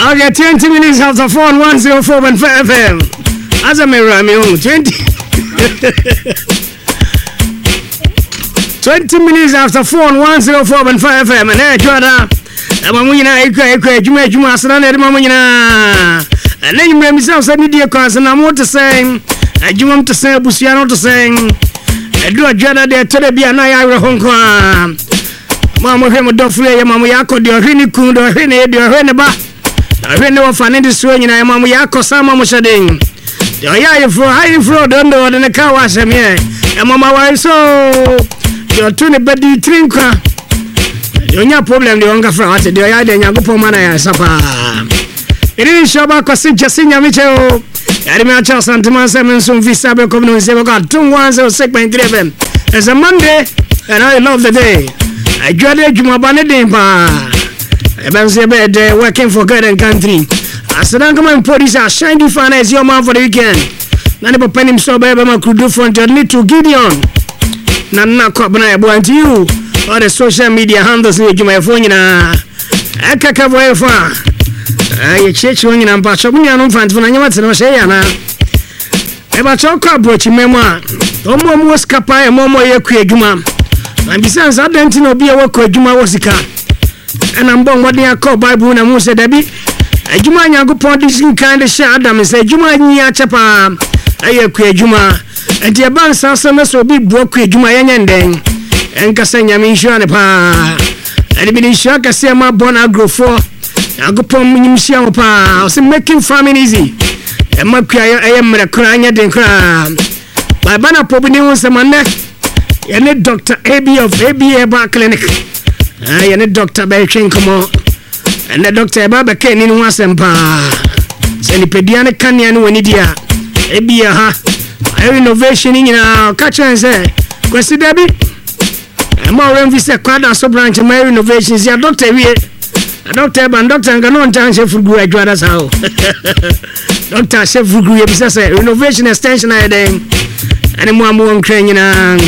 Okay, 20 minutes after 4 on 104.5 FM. As I'm around 20 minutes after 4 on 104.5 FM. And I try to Mamuna, Juma, Sanan, Mamuna. And then you made myself say, dear cousin, I'm what to say. I do want to say, Busiano to say. I do a jada there to the Biana Hong Kong. Mamma, him a dofre, Mamma Yako, the Riniku, the Rene, the Reneba. I know of an industry in Mamma Yako, Sama Musading. The Yaya for high floor, don't know than a car was him here. And Mamma, why so? You're too the bed drinker. You're not problem, the younger front, the Yaya and Yago Mana Sapa. It is Shabaka Jacinia Michel. I remember Santama Simonson Visa Community Sevoka 216.3 It's a Monday, and I love the day. I dreaded Jumabanedimpa. I working for God and country. I said, I'm coming police are shiny fan as your man for the weekend. None of penny so baby, my could do front your need to Gideon. Nana Cobna, I want you. All the social media handles with my phone. I can't cover far. I church when I'm patching on fans when I want to say, Anna. About your cupboard, memoir. No more was Kappa and Momo Yakuma. And besides, I don't know be a work with Juma Wasika. And I'm born what they are called Bible and Musa Debbie. A Juma Yago Pontis kind of share them and say, Juma Nia Chapa. I acquire Juma. And the advance also will be broke with Juma and then. And Cassania Mishanapa. And the Shaka Sema Bonagro 4. I go pon minimum pa. I say making farming easy. And my cry I am a crying at the crime. My banner popping was a man. And a Dr. AB of ABA Bar Clinic. I and a Dr. Belchin come on. And the Dr. Baba Ken in Wasempa. Send the pediatric canyon when it ya. ABA ha. Innovation in our catcher and say, Question Debbie. And more envisa quad so branch of my innovations. Yeah, Dr. Doctor and Doctor Ganon Chef Fugu, I draw us out. Doctor Chef Fugu, renovation extension, I think. And more crane, and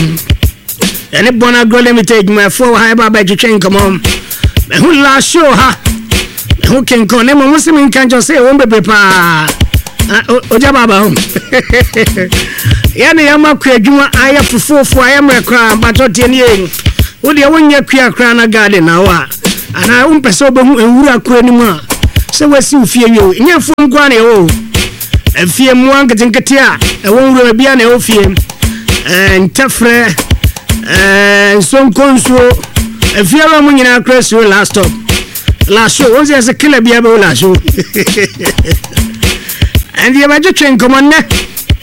a bona go limited my 4 high by chain come on. Who last show, ha? Who can call them? Muslim can't just say, oh, papa. Ojababa. Yani Yama Juma, I have to 4 I am a crown, but not 10 years. Would you win your crown a garden now? And I won't persuade you and we are quenima. So what's you fear you? In your phone, Granny, oh, and fear one getting Katia, a won't be an old fear, and Tafre, and some consul, and fear I'm in our crest last stop. Last show was as a killer be able last show. And the Abajo train come on there.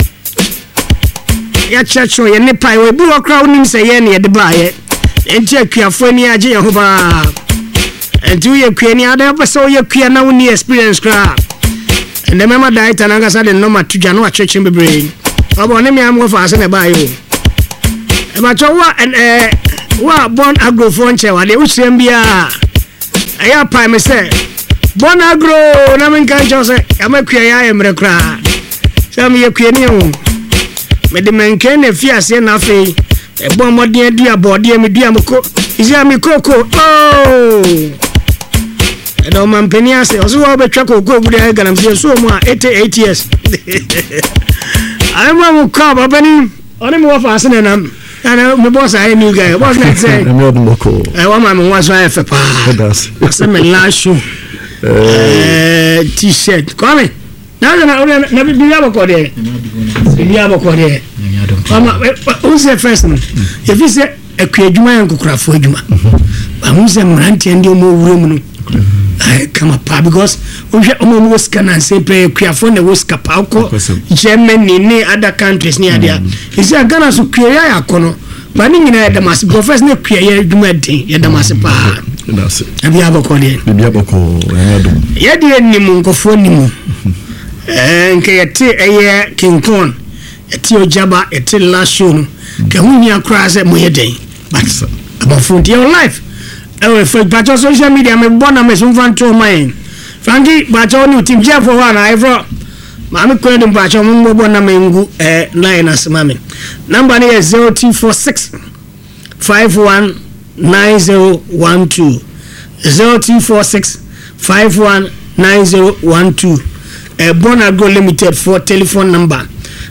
Your church or your nipai will be a crowd in say any at the buyer, and check your funny idea. And 2 years, Queen, I never saw your Queen now in the experience crowd. And the member died, and I said, no matter to Jano, church in the brain. I want me, I'm more fast than a bio. But what and what born agro frontier, what they would send me. I have pie myself. Born agro, Naman can't just say, I'm a queer, I am a crowd. Tell me your Queen. But the man can if you say nothing. A bomb, what dear body, me dear Moko. Is Yami Coco? Oh! I don't man penny. I say, also, I'll be truck or go with the egg and I'm saying so more 88 years. I am a cob opening on him more fast than I'm. And my boss, I knew guy. What's that saying? I'm not Moko. I want my was wife for pa. I said, my last shoe t shirt. Come in. Now, never be able to go there. Be able to go there. Who's the first one? If you say a Juma and Kukra for Juma, but who's the Ranti and you move room? I come up because we almost can and say pay Kiafone was Capalco, Germany, near other countries near there. Is there gonna so create a cono? Running in the mass professor create Dumenti, Yadamasipa. And we have a colleague. Yet the Nimunko for Nimu. And Kayate a year King Corn, a Tio Jabba, a till last show. Can we cross at Moyday? But about 40 your life. Oh, if but your social media, I'm born a message from to mine. Frankie, but all new team for one. I brought Mammy Quentin Bacho Mungo Linus Mammy. Number is 0246 519012. 0246 519012. 9012 Born Agro Limited for telephone number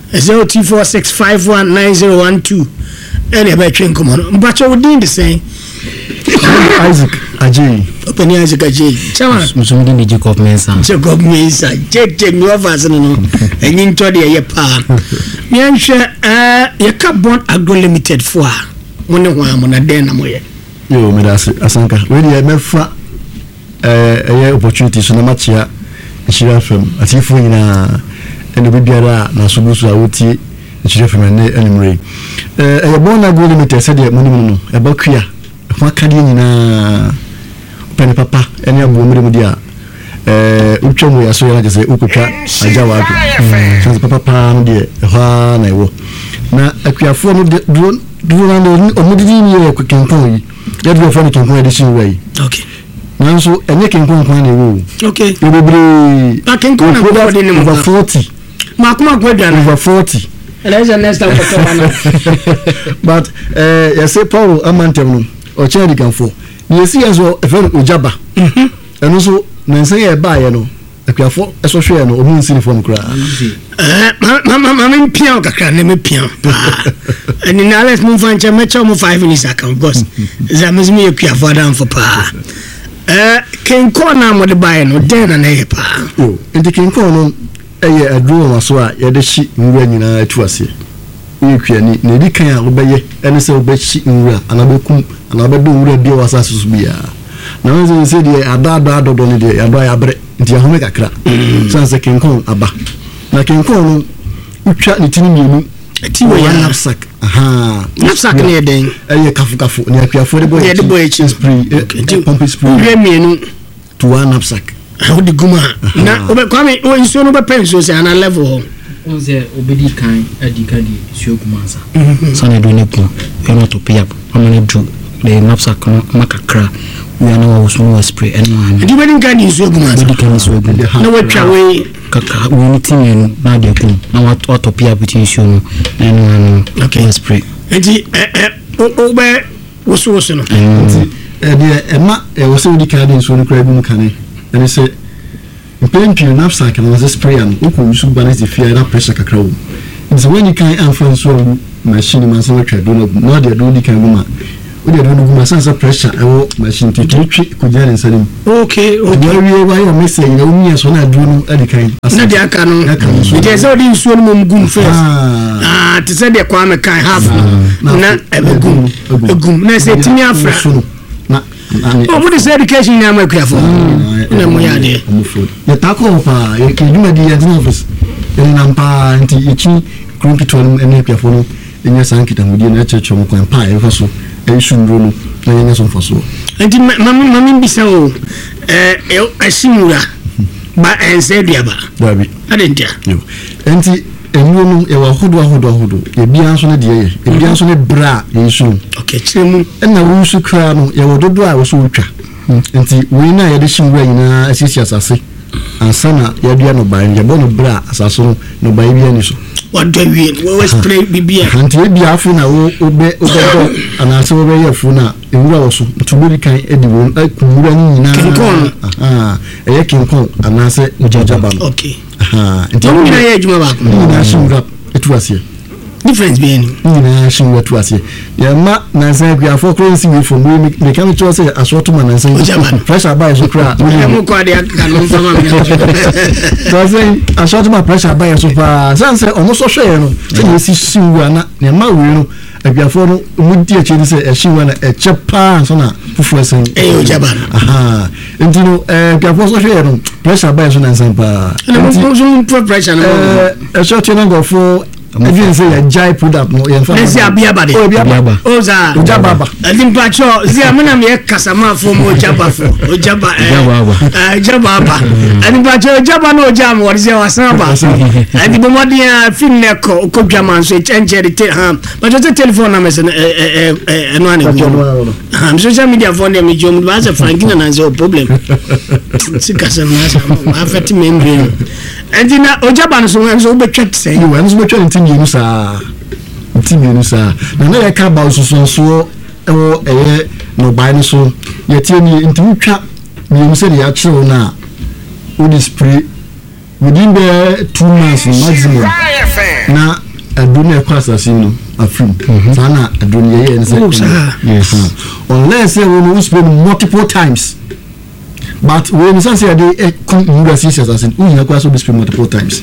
0246519012 and a between come on but you didn't say Isaac Ajay open Isaac Ajay chama musumudi ni Jacob Mensah Jacob me offers no and into the pa me anhwe ye ka Born Agro Limited for one ho na den na moye yo me das asanka we dey mefa opportunity so na machia Nchira FM atifu nyina ene bibiara na sobusu awoti Nchira FM ne animre Born Agro Limited said de money no ebakua ho akade nyina pen papa ene abuomre mu dia utwamu ya so ya je se ukotwa ajawa ado so papa pa no de ho na ewo na akuafo no duro na omudidi ni e kwenkon yi ya duro fo ni kwenkon edition wei okay nanso enye kenkon kwan na ewo okay ebebre kenkon na ko de ni mo over 40 makuma ko dana over 40 eleza next time ko bana but you say Paul amantem no o chedi kanfo ni esi yazo efe ojaba eno so na nse ye ba ye no akuafo eso hwe no omu nsini fo nkura mama mpia kakra na me pia and in alles move and check mo 5 minutes account boss zamezimi ye akuafo dan for pa kenkon na mo de ba ye no den na ye pa o enti kenkon no eye aduro waso a ye de hyi nwura nyina atu ase yekuani na di kan a obeye ene se obechi nwura anabekum anabedo nwura bia wasa susu bia na wanze se de adada adodo ne de ado ya bre nti ahome kakra sanse kenkon aba na kenkon no utwa ne tini mienu ti wo ya knapsack knapsack ne den eye kafu ne akuafo de boy de boy spray pump spray we mienu to one knapsack how de guma na obe kwame o nso no be penso se ana level onze obedi kan adikadi siokumansa sana do ne ko eno to pay up amane do the knapsack makakra we are now also spray anyone di wedding kan siokumansa obedi kan siokumansa na watwa we kaka we team na de ko na what to pay up between show no anyone okay spray enti obe woso no enti de ema woso di kan de so no kra bi mu kan ene se mpempi knapsack na was spray and uko yusu balance fear na pressure kakra wo so when you can answer so machine man so twa do no de do di kan guma o de do guma sense pressure ewo machine titwi ko jare nsanim okay we wa your message na umiya so na do no adi kan na de aka no de so di nsuo no mum first te say de kwa me kan half na egum na say timi afra na what is education na my careful na mo ya de ya tako pa e juma di ya office ene nampa nti echi kronki no ene careful no enya sankita mudi na checho mo kan pa e faso e shundro no na enya so faso nti mami bisa o asimura ba ense duaba dabi adentia nti enu no e wa hodo e bia so ne de ye e bia so ne bra e su okay chemu na wo su kra no ye wo dodo a wo so utwa nti we na ye de shimura nyina asisi asase ansana ye bia no ban ye bo no bra asase no ban bia ni so what we spray bibia nti e bia afu na wo obe do anase wo be ye fu na ewura wo so tuburi kan e di wo kumura nyina kenkon ye kenkon anase ojaba no okay nti wo na ye juma ba na shimura etu ase difference be any na shimura etu ase ya ma na say gua for currency we from we can to say assorto man na say pressure buy so kra mo ko de aka no fama me so say assorto man pressure buy so pa say almost so share no say si shimura na ma we no abiafo no mu di eche ni say e shimura na e chepa so na fufu esen ojaba enti no abiafo so share no pressure buy so na say pa enti pressure no short na go for again say ya jai product no ya fa let's abiaba de obiaba oza ojaba adim pacho zia mena me kasama fo mo ojaba ojaba adim pacho ojaba no ojam what is your samba adim bomodia film neko ko dwama so chenche de ha but the telephone na mesen no ane ha social media phone dem jom ba se frankina na zo problem sikasa na sa affect memory andina ojaba no so betwet say you want to betwet ntimi sa na ya ka ba so ewo eye no ba ni so ye tie ni ntimi twa ni mu se ya kire na would spray within the 2 months maximum na adoni class asino afrim sana adoni ye nse unless you will spray multiple times. But when you say they university as in we have also spray multiple times.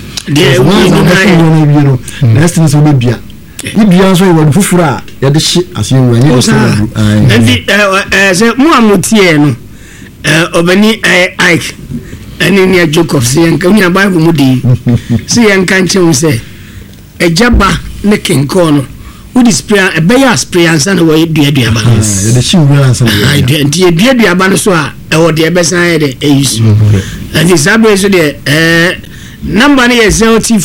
Next thing is will be Ibi so e wadu fufura ya de hye ase nwura nye so say mu amotie no obani Ike ani ne Jacob say enka nya Bible mu di say enka nche say ejaba ne kenko no udi spray e be ya spray ansa na wo dua ba ya de hye nwura ansa na nti dua ba no so a e wo de be san de e use and this abe so de number is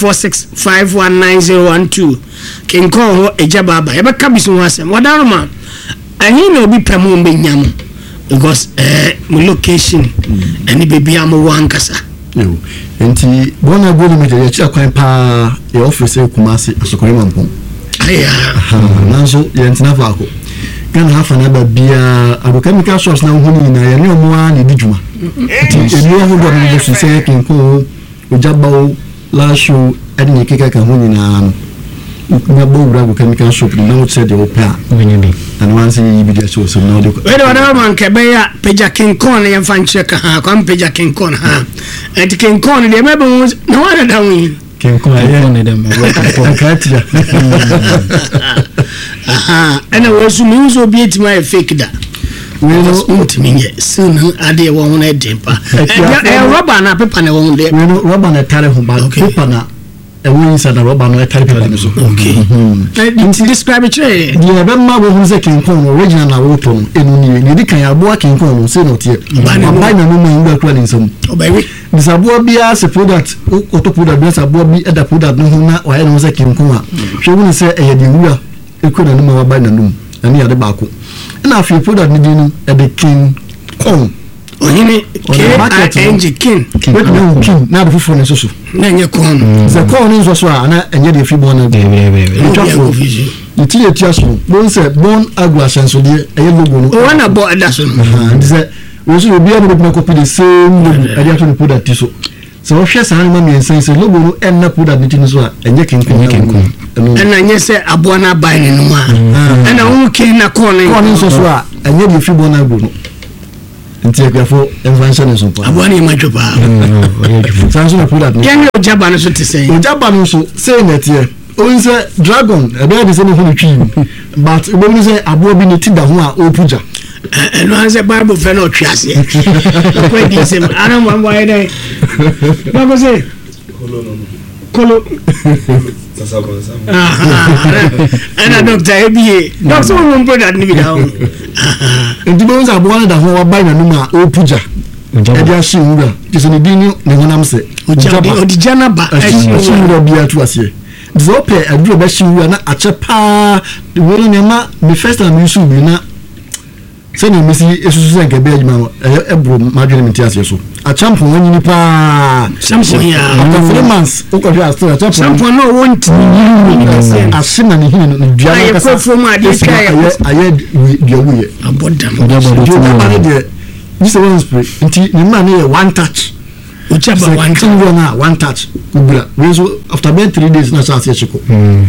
0246519012 can call ho ejababa ebe kabiso ho asem wadaroma ahi na obi pemu mbenyam because my location any baby am wankasa yo enti bona go limit ya chi akwan pa e office e Kumasi asokore mampon aya nanso ye ntina faako kan hafa na ba bia abokamica shops na hunu na ya ne omo na dijuma enti enu ho do no so se kin ko ojabao la show adini keka ka hunu na na bobra abokamica shop na what said the opera wenyebi and once you be there so no de we do man ke be ya peja king con ya fan check ha kwa peja king con ha et king con de mebe no wada dawi king con ya ne dem akatia aha ana we su mi so bi etima fake da we no ultimate soon ade wo ho na dempa rubber na paper na wo ho de we no rubber na tare ho ba paper na we inside the rubber no tare paper so okay describe it the be ma wo hu se king con original na wo ton enu ni di kan ya bo king con se no tie ba na no ma ngba kura ni nsam obawi disabo bia se product auto product bia sabo bi eda product no ho na wa no se king con a hwe wu ni se e de wura e ko na no ma wa ba na num ani ya de ba ko na afi product ni di no e de king con ohini KING king what no king na do fofo ne so na nye con ze con ni so a na enye de fi bon na de iti so bon se bon agua senso de eye logo no o wana bo adaso no ze we so obi anu be copy the same logo ade ato no product so so hwe sa han ma mi ense logo no en na product ni tin so a enye king na nye se abo na buy ni no a na hu king na con ni so a enye de fi bon na go no nti ekwafo envantion so pa abone machopa sanso na product no yan ojaba no so te say ojaba no so say na tie o say dragon e be dey say no ho twi but e be say abo bi ne ti da ho a opuja no anse Bible fe no twiase ko di say ana mo boy dey ba ko say kolo ana doctor ebiye doctor mo product ni bi da ho ndibo nza abo na da ho wa bai na numa opuja e dia shi nwura ti so ni bi ni ne honam se odijana ba shi nwura bi atu ase zope aduro ba shi nwura na achepa de wori ne ma me first time you should be na se ni misi esusu se nke be adwuma ebro madwene menti ase so a champion wani ni pa champion ya after 3 months ukọhwe astra champion no want ni asina ni hini no dua ka sa aye diawuye abodam ba de this one spray nti ni ma ne one touch uchaba one touch kubura we so after 3 days na sa ase chiko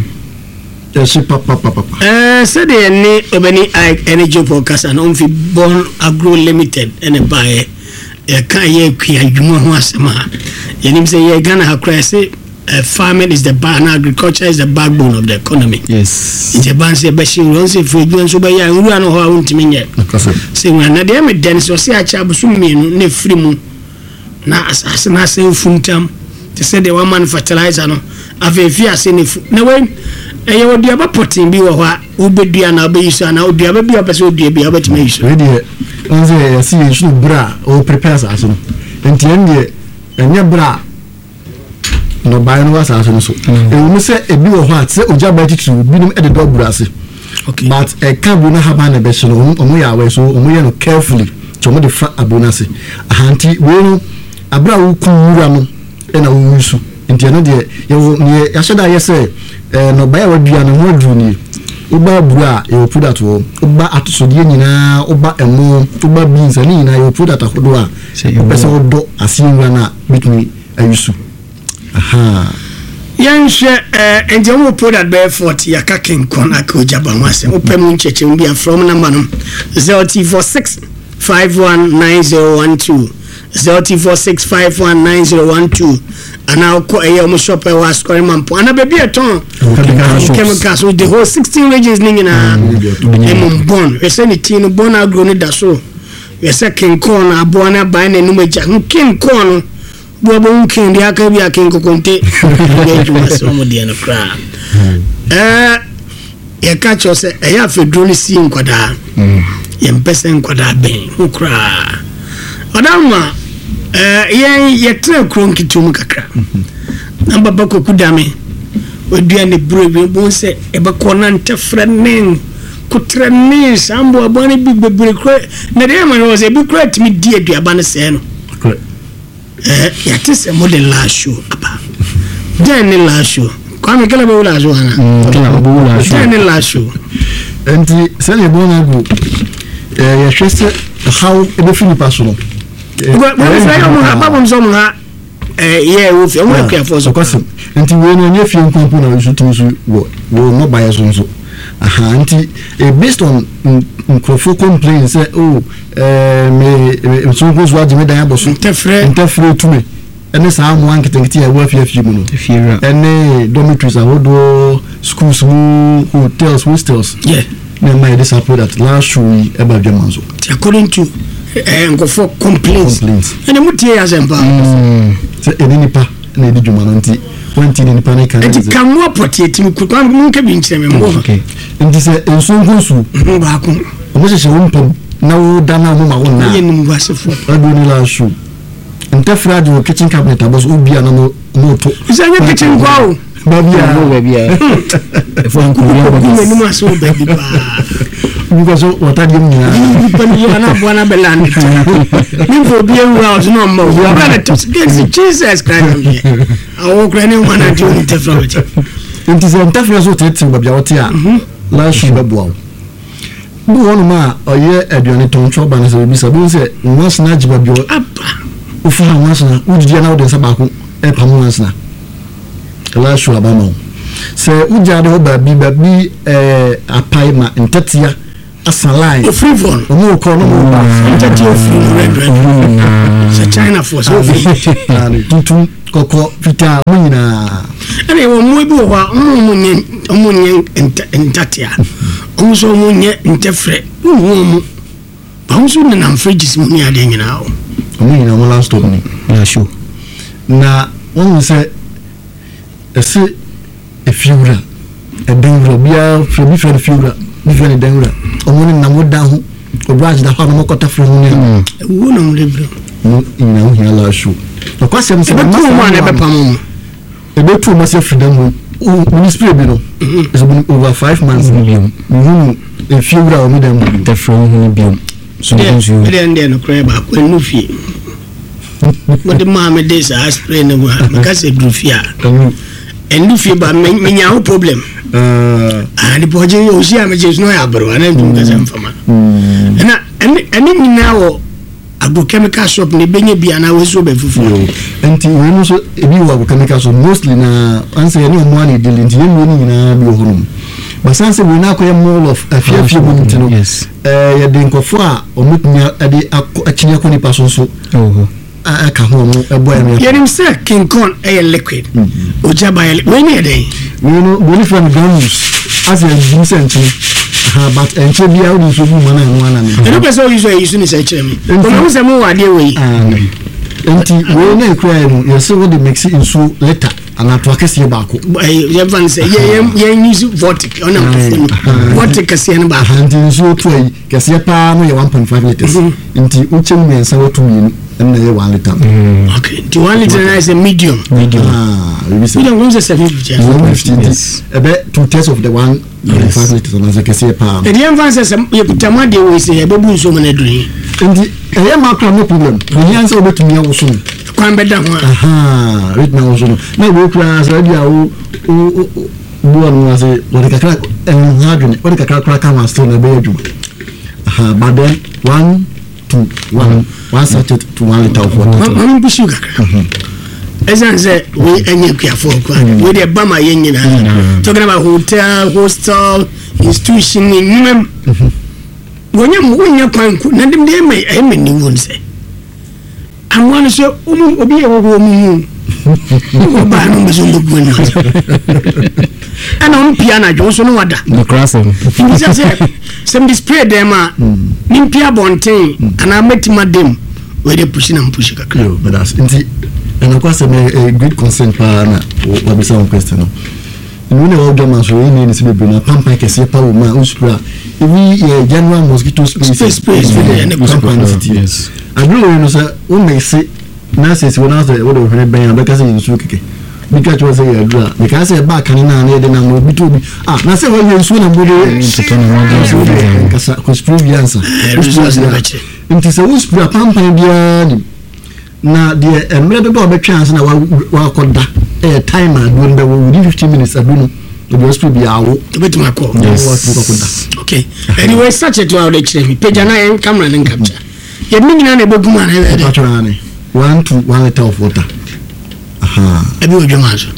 said the Obani Energy Podcast and on Bon Agro Limited and a buyer. A kaye kia juma wasema. Yenim say ye Ghana ha say farming is the agriculture is the backbone of the economy. Yes. It's a banse bashi ronse for you and so by ya nwa no ho untimi nye. Say when na dem den so say acha busumi no na free mu na asasena say funtam. They say the one man fertilizer no afefia say na we e yo dua ba potin bi wo ha obedua na obeyiso na odua ba bi opese odua bi obetime yiso we dey onze ya see you should bra o prepare as no enti enye bra no buy no was as no so e wo say e bi wo ha se oja ba titu bi nim e de do bra se okay but e kan bu na ha ba na be so no omo ya we so omo ye no carefully to mo de fa abona se ahanti we no abra wo ku wura no e na wo yusu enti no de ye ya shoda ye say no buy wa dua no ho dru ni uba bua you put that wo uba atosodie nyina uba emo uba beans ani nyina you put that akodo a person odo asinwa na betumi ayusu Yanshe and you put that bear 40 ya kakin kona ko jaba wase opem ncheche mbia from number no 0T46519012 0T46519012 ana ko e yo shop e was score mampo ana baby eton chemicals with the whole 16 regions ningina bon we say ni tin bon agro ni da so we say king corn abo na ban na numeja king corn bobo unkendi akabi akenko konte ngeju mo dia na kra ya kacho se ya fedroni si nkwada ya mpese nkwada ben ukra odama ye tre kronki tum kakra namba bako kudame odua ne brebe bon se e ba kona ntefrenin kutreni sambo abane bibebe kra na de ma no se bi kra timi die aduaba ne se no yatise model la show apa den la show kwame kala be wala show ana kala be wala show den la show enti sele bona go ya hwese how e be fini paso go say mo ha babom so mo ha ye wo fi mo kwa for so kwase enti we no nye fi nkompo na so tumusu wo no buy so enti based on microphone complaints say me so go so adime dan aboso interfere to me ene sa mo anketenkete ya wo afia mu no ene dormitories ahodo schools mu hotels hostels na my disappoint that last week about Germanzo according to for complaints ene mutie ya zemba se ene nipa na di djuma nti wanti ni nipa na kan enti kamwa poteti mu kwa mu ka bi nkyere me mo enti se enso ngonsu ba ko mo se wo mpam na wo dana mo ma wo na ye nim gwasefo adu ni la show interfere the kitchen cabinet abos ubia na mo to isanya kitchen kwao babia efo nkuria ba ko nim aso baby ba because what are you pani ana bwana belani nimfo bia house no ma we are to Jesus Christ awo kra ne wana di interfere it is interfere so tete babia wote a la show babo bu wonu ma oye aduane ton choba na se bi sabu se once na jiba bio apa ofu na once na ujidi na wo sa ba ko e pa mo once na la show abama se ujade ho ba bi apai ma ntatia asalai free phone no ko no ba ntatia free red se China for so free tutu koko vita munyina ene wo mu bi wa munye ntatia so munye ntefre mu ba so na fridges mu ni ade nyina o munyina mo last stop ni na show na won se ese efiura edura bia from different fiura different edura omoni na moda ho obranch da ho na mokota from ni wo na mo lebro no ina ho ya la show no kwase mo se ma na be pam ebe tu mo se freedom municipal bi no is over 5 months million efiura o mi dem the from hu bi so you ende no kra ba ko nu fie mo de ma me dey sa spray na mo ka se drufia and if you ba me ho problem and the project you see am just no ya bro and dem ka sem fama na and ni na wo agrochemical shop ne benye bia na we so be fufu enti we no so ebi wo agrochemical shop mostly na answer any mo ani deal enti yenu ni na bi ohuru but since we na koye mall of afia bu ntino ye de nkofo a omutnya ade akine ko ni paso so aka ho mo ebo ya me yerim se king corn e liquid oja ba we ni ede we no boni from guns as a decent but enche bia o so bu mana no ana me no person use ni say kire me o mo se mo wa de we enti we na ekura no ye se wo de mix in so later ana to akese ba ko ye van say ye use vortic ona vortic kase na ba anti so to yi kase pa no ye 1.5 liters enti uche mu ensa wo to yi and they 1 liter. Okay. The 1 liter is a medium. Medium comes a 750. Yes. About 2/3 of the 1.5 liters on the Cassia palm. The emphasis you put a muddy way say a babu so many drink. And the macro no problem. The answer to me also. Quite better. Aha, right now also. Now we class radio buon was a what a crack and hardly what a crack come and stone a bedroom. But then 1 to 1 sachet to 1 liter of water. One sugar. As I said, we any careful with a bama yen talking about hotel, hostel, institution in human. When you're quite good, nothing they may aim in you won't say. I want to say, oh, be a woman. Buy numbers on the window. And on piano, Johnson, no other. The crossing. Some display them are Nimpia Bonte, and I met Madame where they pushing and pushing. But that's and of course, a great concern for what we say question. When all Germans were in this baby, a pump like a sepa woman who's every general mosquito space and the company. Yes. I know you say, who may say, nurses when I was what of her band because in Suki. Because was a draw. Because a back and I then I'm be to be. Ah, now say when you soon and would answer. It is a whisper a pump and now the medical chance now walk on a timer when there will 15 minutes. I don't know. The hospital be out. Wait my call. Okay. Anyway, such a 2 hour exchange. Page and camera and capture. You're meaning a book man. 1 to 1 liter of water. Aha. Ebi ojomaso.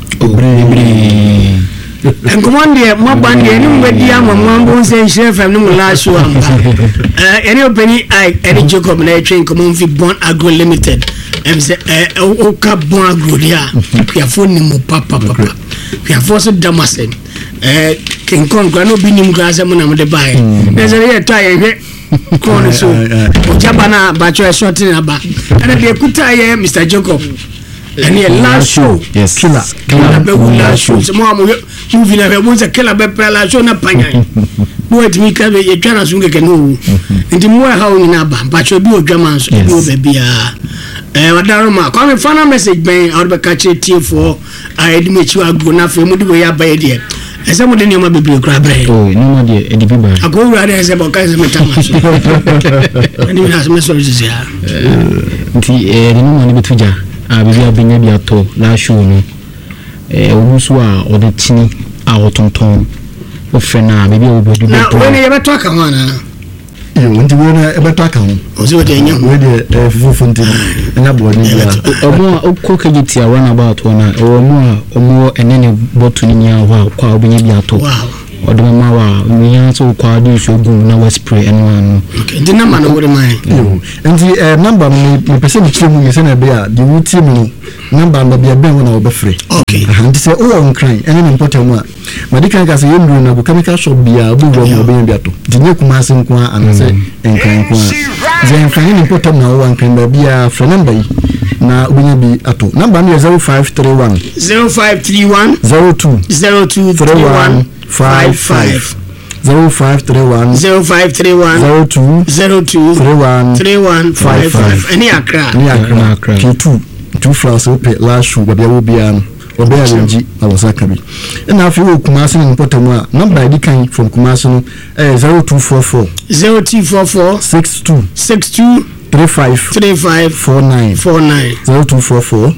And come on there, my band, anybody, I'm one bone saying chef and no last one. Any penny, any joke of an train, come on, Born Agro Limited. And say, oh, cap Born Agro, yeah. We are phoning papa. We are forced Damasen. King Kong, no being grass, I'm on the buy. There's a real tire. Corner so, Jabana, but you're shorting about. And if you could tire, Mr. Jacob. And the last show, yes, killer last show. Some more movie never was a killer bepela show na panya. Boy, to me, can be a channel soon can know. And the more how in a band, but you'll be a drama, so you'll be a Wadaroma. Come and find a message by out of a catch it for I admit you are good enough for me way up by idea. And somebody knew my baby crab. Oh, no, dear, Eddie Bieber. I go rather as about kinds of metamors. And even has messages here. The no money between you. Bibi abenya bi ato la show no owusu a ode tini a otonton ofre na bibi obodu na when you beto aka ho na wonti when you beto aka ho ozi ode enya we de fufu ntini enya bodi bia omo okokegiti a run about one omo enene botu ni nya ho kwa obenya bi ato odoma wa miya so kwa di shogun na we spray enwan okay the number no wori mai and the number me person be chemu ye se na be a the wuti mu number no be ben na obefre okay and say oh on cry ene no important mu a medical gas ye nduru na chemical shop bia bu wo mo be biato the ne kuma asen ko an say enkran ko the enkran ni important na wo enkran ba bia for number yi na obinya bi ato number no 0531 02 31 55 0531 02 31 55 any Accra two flowers open last shoe babia wo bia no obia renji na wasaka bi na afi wo Kumasi ni important a number ID kan from Kumasi no 0244 62 35 49 0244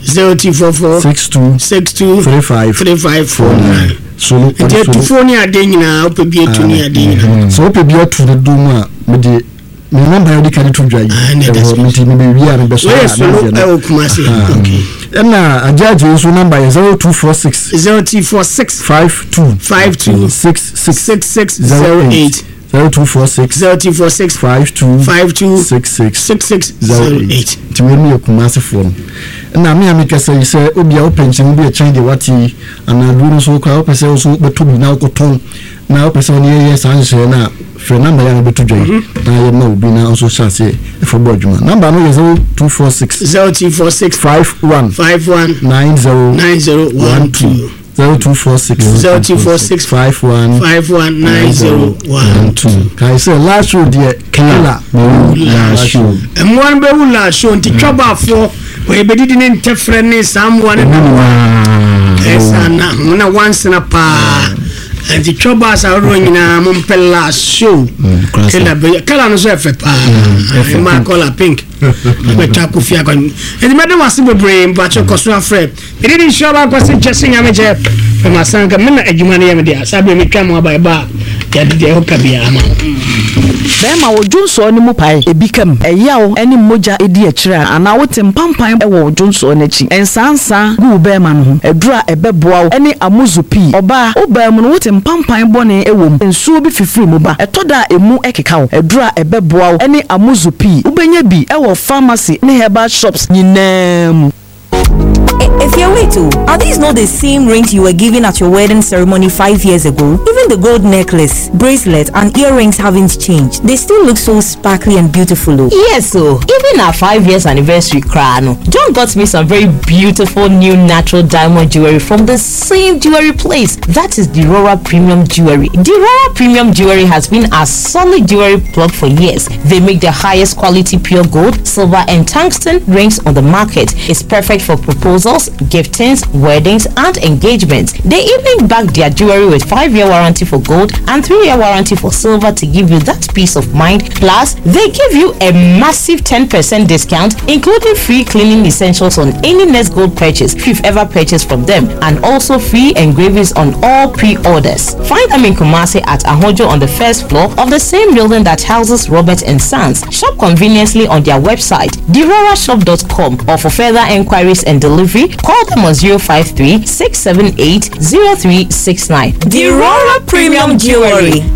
62 35 49 so the phone ya denyina opebie tuni ya denyina so opebie to the duma me de me number you can to dry me be we are best Kumasi okay na ajaji so number 0246 52 6608 0246 52 6608 timemi Kumasi phone na me amika say obia openchen bi a change what and aduru so kwa opese so beto bi na okoton na opese oni yes answer na for number ya beto dwen na ye ma obi na so chance for bodjuma number no is 0246 51 9012 0246 51 9012 kai say last show there killer last show and one be last show nti twaba for we be did in different someone esa na once na pa and the troubles are running na mompela show killer no so effect pa ma call pink we talk of ya and the matter was be brain but your cost friend it didn't show about question just sing am fema sanka me na adwuma no yem dia sabe me twa mo aba eba ya de ho ka bia ama bema wo dwonso ne mu pai ebikam eyawo ene moja edi akira ana wote mpampan e wo dwonso ne chi ensansa gu bema no ho edura ebeboa ene amuzupi oba obam no wote mpampan bone ewom ensuo bi fifiri mu ba etoda emu ekeka wo edura ebeboa ene amuzupi ubenya bi e wo pharmacy ne herbal shops nyinam. If you're wait too, are these not the same rings you were given at your wedding ceremony 5 years ago? Even the gold necklace, bracelet, and earrings haven't changed. They still look so sparkly and beautiful. Yes, so even our 5 years anniversary crown, John got me some very beautiful new natural diamond jewelry from the same jewelry place. That is Dirora Premium Jewelry. Dirora Premium Jewelry has been a solid jewelry plug for years. They make the highest quality pure gold, silver, and tungsten rings on the market. It's perfect for proposals, giftings, weddings, and engagements. They even back their jewelry with 5-year warranty for gold and 3-year warranty for silver to give you that peace of mind. Plus, they give you a massive 10% discount, including free cleaning essentials on any Nest Gold purchase if you've ever purchased from them, and also free engravings on all pre-orders. Find them in Kumasi at Ahojo on the first floor of the same building that houses Robert and Sons. Shop conveniently on their website, dirorashop.com, or for further enquiries and delivery, call them on 053-678-0369. Dirora Premium Jewelry.